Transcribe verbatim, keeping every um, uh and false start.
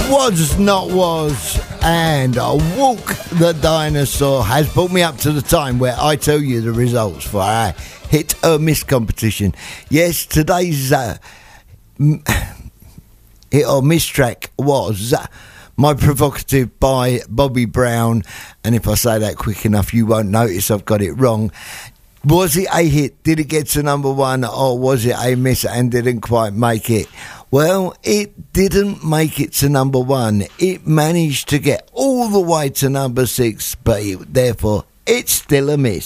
Was Not Was and uh, Walk the Dinosaur has brought me up to the time where I tell you the results for our hit or miss competition. Yes, today's uh, hit or miss track was uh, My Provocative by Bobby Brown, and if I say that quick enough you won't notice I've got it wrong. Was it a hit? Did it get to number one, or was it a miss and didn't quite make it? Well, it didn't make it to number one. It managed to get all the way to number six, but it, therefore it's still a miss.